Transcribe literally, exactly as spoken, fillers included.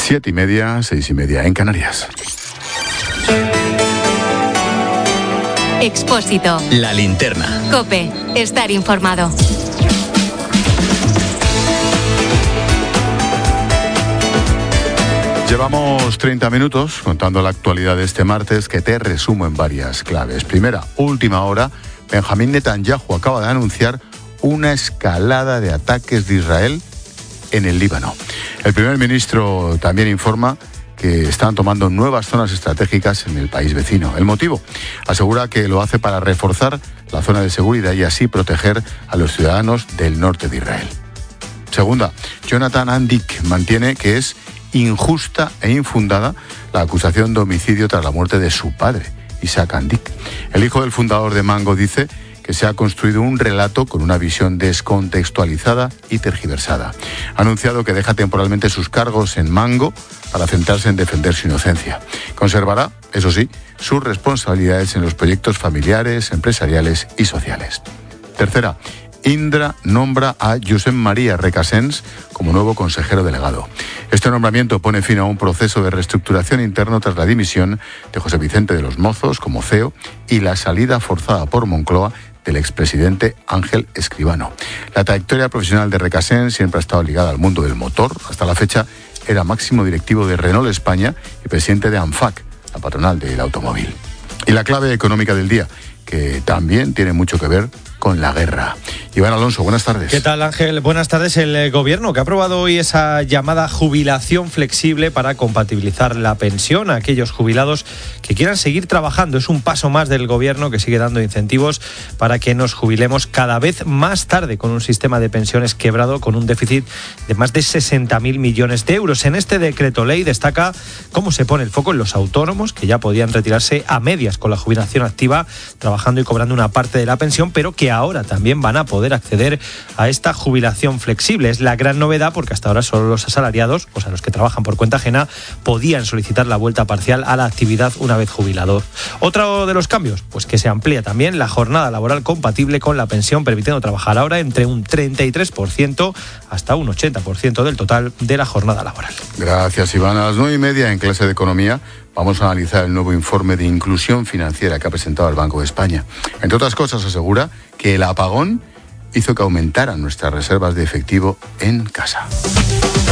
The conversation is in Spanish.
Siete y media, seis y media en Canarias. Expósito. La linterna. COPE. Estar informado. Llevamos treinta minutos contando la actualidad de este martes, que te resumo en varias claves. Primera, última hora, Benjamín Netanyahu acaba de anunciar una escalada de ataques de Israel en el Líbano. El primer ministro también informa que están tomando nuevas zonas estratégicas en el país vecino. El motivo, asegura que lo hace para reforzar la zona de seguridad y así proteger a los ciudadanos del norte de Israel. Segunda, Jonathan Andik mantiene que es injusta e infundada la acusación de homicidio tras la muerte de su padre, Isaac Andik. El hijo del fundador de Mango dice que se ha construido un relato con una visión descontextualizada y tergiversada. Ha anunciado que deja temporalmente sus cargos en Mango para centrarse en defender su inocencia. Conservará, eso sí, sus responsabilidades en los proyectos familiares, empresariales y sociales. Tercera, Indra nombra a Josep María Recasens como nuevo consejero delegado. Este nombramiento pone fin a un proceso de reestructuración interno tras la dimisión de José Vicente de los Mozos como C E O y la salida forzada por Moncloa del expresidente Ángel Escribano. La trayectoria profesional de Recasens siempre ha estado ligada al mundo del motor. Hasta la fecha era máximo directivo de Renault España y presidente de ANFAC, la patronal del automóvil. Y la clave económica del día, que también tiene mucho que ver con la guerra. Iván Alonso, buenas tardes. ¿Qué tal, Ángel? Buenas tardes. El gobierno que ha aprobado hoy esa llamada jubilación flexible para compatibilizar la pensión a aquellos jubilados que quieran seguir trabajando. Es un paso más del gobierno que sigue dando incentivos para que nos jubilemos cada vez más tarde con un sistema de pensiones quebrado con un déficit de más de sesenta mil millones de euros. En este decreto ley destaca cómo se pone el foco en los autónomos que ya podían retirarse a medias con la jubilación activa, trabajando y cobrando una parte de la pensión, pero que ahora también van a poder acceder a esta jubilación flexible. Es la gran novedad porque hasta ahora solo los asalariados, o sea, los que trabajan por cuenta ajena, podían solicitar la vuelta parcial a la actividad una vez jubilados. Otro de los cambios, pues que se amplía también la jornada laboral compatible con la pensión, permitiendo trabajar ahora entre un treinta y tres por ciento hasta un ochenta por ciento del total de la jornada laboral. Gracias, Iván. A las nueve y media en clase de Economía vamos a analizar el nuevo informe de inclusión financiera que ha presentado el Banco de España. Entre otras cosas, asegura que el apagón hizo que aumentaran nuestras reservas de efectivo en casa.